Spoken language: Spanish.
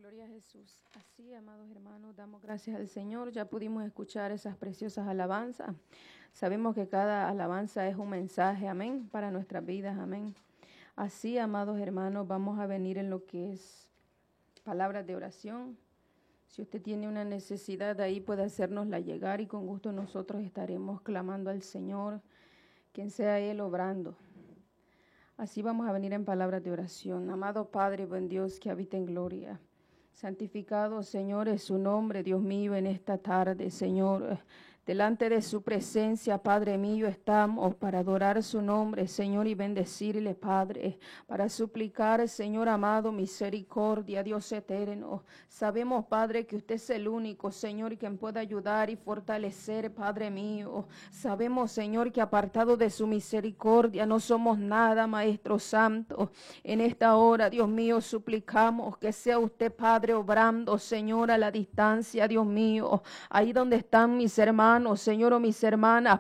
Gloria a Jesús. Así, amados hermanos, damos gracias al Señor. Ya pudimos escuchar esas preciosas alabanzas. Sabemos que cada alabanza es un mensaje, amén, para nuestras vidas, amén. Así, amados hermanos, vamos a venir en lo que es palabras de oración. Si usted tiene una necesidad ahí, puede hacérnosla llegar y con gusto nosotros estaremos clamando al Señor, quien sea Él obrando. Así vamos a venir en palabras de oración. Amado Padre, buen Dios que habita en gloria. Santificado, Señor, es su nombre, Dios mío, en esta tarde, Señor. Delante de su presencia, Padre mío, estamos para adorar su nombre, Señor, y bendecirle, Padre, para suplicar, Señor amado, misericordia, Dios eterno. Sabemos, Padre, que usted es el único, Señor, quien puede ayudar y fortalecer, Padre mío. Sabemos, Señor, que apartado de su misericordia no somos nada, Maestro Santo. En esta hora, Dios mío, suplicamos que sea usted, Padre, obrando, Señor, a la distancia, Dios mío, ahí donde están mis hermanos, Señor, o mis hermanas,